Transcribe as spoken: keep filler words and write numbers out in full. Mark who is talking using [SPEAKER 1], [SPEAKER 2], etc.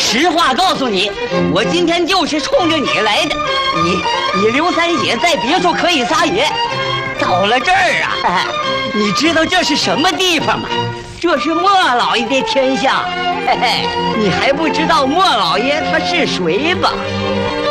[SPEAKER 1] 实话告诉你，我今天就是冲着你来的。你你刘三姐在别处可以撒野，到了这儿啊，你知道这是什么地方吗？这是莫老爷的天下。嘿嘿，你还不知道莫老爷他是谁吧？